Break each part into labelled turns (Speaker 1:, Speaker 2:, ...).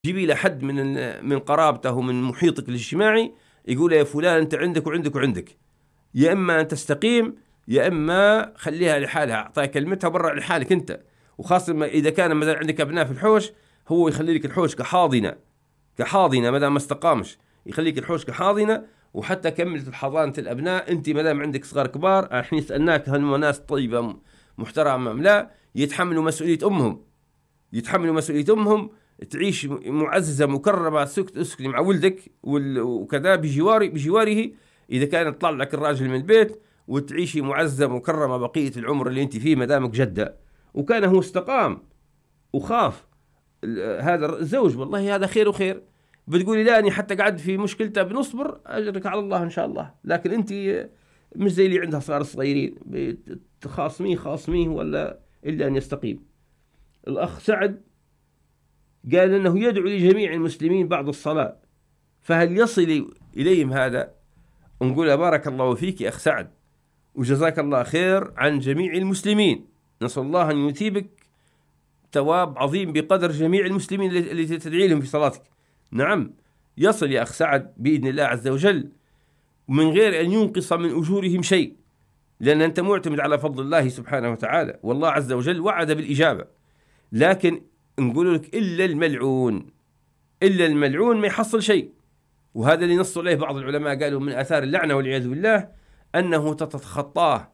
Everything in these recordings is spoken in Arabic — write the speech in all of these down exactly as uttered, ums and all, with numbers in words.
Speaker 1: جيبي له حد من من قرابته ومن محيطك الاجتماعي يقول يا فلان أنت عندك وعندك وعندك، يا إما أن تستقيم يا إما خليها لحالها، أعطيها كلمتها برا لحالك أنت. وخاصة إذا كان مثلا عندك أبناء في الحوش، هو يخلي لك الحوش كحاضنة كحاضنة مدام ما استقامش، يخليك الحوش كحاضنة. وحتى كملت الحضانة الأبناء أنت مدام عندك صغار كبار، الحين سألناك هل هم ناس طيبة محترمة أم لا، يتحملوا مسؤولية أمهم، يتحملوا مسؤولية أمهم، تعيش معززة مكرمة، تسكني مع ولدك وكذا بجوار بجواره إذا كان طلع لك الراجل من البيت، وتعيشي معززة مكرمة بقية العمر اللي أنت فيه مدامك جدة. وكان هو استقام وخاف هذا الزوج، والله هذا خير وخير. بتقولي لا أني حتى قعد في مشكلته بنصبر، أجرك على الله إن شاء الله. لكن أنت مش زي اللي عندها صغار صغيرين بتخاصميه خاصميه ولا إلا أن يستقيم. الأخ سعد قال أنه يدعو لجميع المسلمين بعد الصلاة، فهل يصل إليهم هذا؟ نقول بارك الله فيك أخ سعد وجزاك الله خير عن جميع المسلمين، نسأل الله أن يثيبك ثواب عظيم بقدر جميع المسلمين التي تدعي لهم في صلاتك. نعم يصل يا أخ سعد بإذن الله عز وجل من غير أن ينقص من أجورهم شيء، لأن أنت معتمد على فضل الله سبحانه وتعالى، والله عز وجل وعد بالإجابة. لكن نقول لك إلا الملعون، إلا الملعون ما يحصل شيء. وهذا اللي نص عليه بعض العلماء، قالوا من آثار اللعنة والعياذ بالله أنه تتخطاه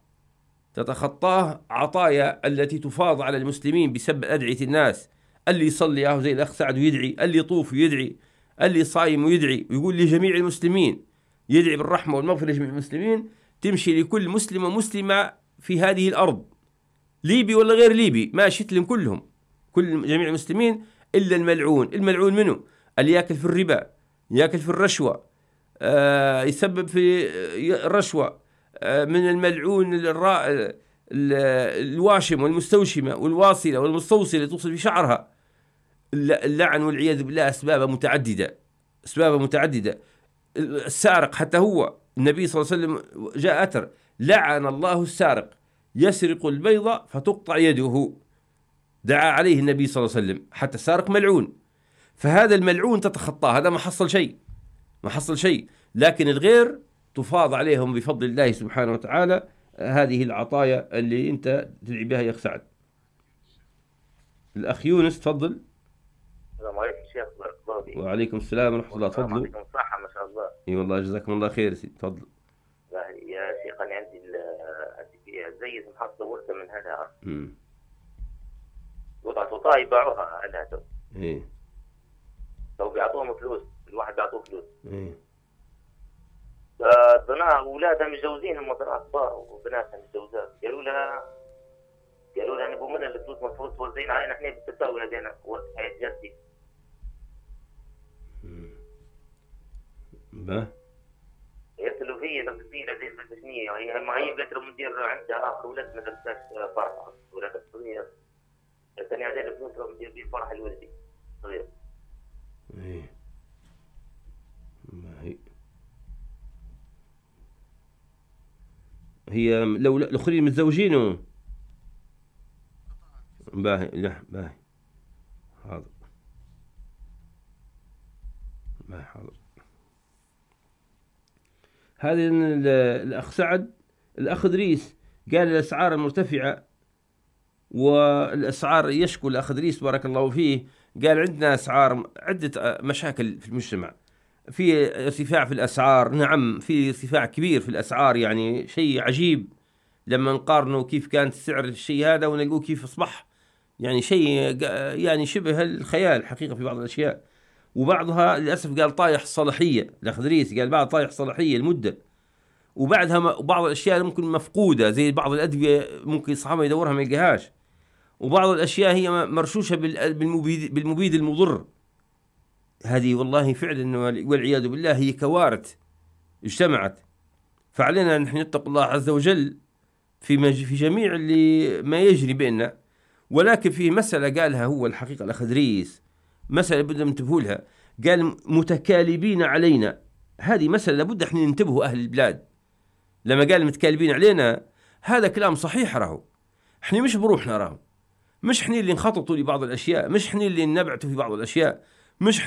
Speaker 1: تتخطاه عطايا التي تفاض على المسلمين بسبب أدعية الناس. اللي يصلي أهو زي الأخ سعد ويدعي، اللي يطوف ويدعي، اللي صايم ويدعي ويقول لجميع المسلمين، يدعي بالرحمة والمغفرة لجميع المسلمين، تمشي لكل مسلم ومسلمة في هذه الأرض، ليبي ولا غير ليبي، ما شتلم كلهم، كل جميع المسلمين إلا الملعون. الملعون منه اللي يأكل في الربا، يأكل في الرشوة، آه يسبب في الرشوة، آه من الملعون الرا... الواشم والمستوشمة والواصلة والمستوصلة توصل في شعرها. اللعن والعياذ بالله أسباب متعددة، أسباب متعددة. السارق حتى هو النبي صلى الله عليه وسلم جاء أثر لعن الله السارق يسرق البيضة فتقطع يده، دعا عليه النبي صلى الله عليه وسلم، حتى السارق ملعون. فهذا الملعون تتخطاه، هذا ما حصل شيء، ما حصل شيء. لكن الغير تفاض عليهم بفضل الله سبحانه وتعالى هذه العطايا اللي أنت تدعي بها يا أخ سعد. الأخ يونس تفضل.
Speaker 2: السلام عليكم شيخ، بارك الله فيك.
Speaker 1: وعليكم السلام ورحمة الله. تفضلوا.
Speaker 2: يعطيكم الصحة ما شاء الله.
Speaker 1: اي والله جزاكم الله خير سيدي، تفضل.
Speaker 2: يا شيخ أنا عندي عندي زي محطة ورثة من هذا.
Speaker 1: امم
Speaker 2: وضعوا طاي باعوها على هذا.
Speaker 1: ايه.
Speaker 2: لو بيعطوهم فلوس، الواحد بيعطوه فلوس.
Speaker 1: ايه.
Speaker 2: فبناء أولادها متجوزين، هم بنات كبار وبناتها متجوزات، قالوا لها قالوا لها نبغى منها الفلوس مفروض توزعين علينا احنا بالتساوي، هذينا ورث حياة جدي.
Speaker 1: با
Speaker 2: يرسلوا فيه تفصيلة زي الفلسطينية، هي ما هي قالت لهم ندير عندها آخر ولد ما درساش فرح ولد الصغير، الثاني عندنا الفلوس لهم ندير بيه فرح الولدي صغير.
Speaker 1: ايه ما هي هي لو الأخرين متزوجين باهي. لا باهي حاضر باهي حاضر. هذا الأخ سعد. الأخ إدريس قال الأسعار المرتفعة، والأسعار يشكو الأخ إدريس بارك الله فيه، قال عندنا أسعار عدة مشاكل في المجتمع، في ارتفاع في الأسعار. نعم في ارتفاع كبير في الأسعار، يعني شيء عجيب لما نقارنه كيف كانت سعر الشيء هذا ونلقوه كيف أصبح، يعني شيء يعني شبه الخيال حقيقة في بعض الأشياء. وبعضها للأسف قال طايح صلاحية، الأخ إدريس قال بعض طايح صلاحية المدة، وبعدها بعض الأشياء ممكن مفقودة زي بعض الأدوية ممكن صاحبها يدورها ما يلقاهاش، وبعض الأشياء هي مرشوشة بالمبيد, بالمبيد المضر. هذه والله فعلا والعياذ بالله هي كوارث اجتمعت. فعلينا نحن نتقي الله عز وجل في في جميع اللي ما يجري بيننا. ولكن في مسألة قالها هو الحقيقة الأخ إدريس، مسألة بدنا ننتبه لها، قال متكالبين علينا. هذه مسألة لابد احنا ننتبهوا أهل البلاد. لما قال متكالبين علينا هذا كلام صحيح، راهو احنا مش بروحنا، راهو مش احنا اللي نخططوا لبعض الأشياء، مش احنا اللي نبعتوا في بعض الأشياء. مش